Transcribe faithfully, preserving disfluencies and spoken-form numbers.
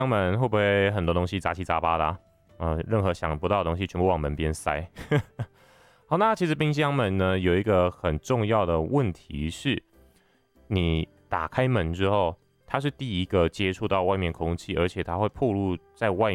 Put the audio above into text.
箱门会不会很多东西杂七杂八的、啊？呃，任何想不到的东西全部往门边塞。好，那其实冰箱门呢有一个很重要的问题是，你打开门之后，它是第一个接触到外面空气，而且它会暴露在外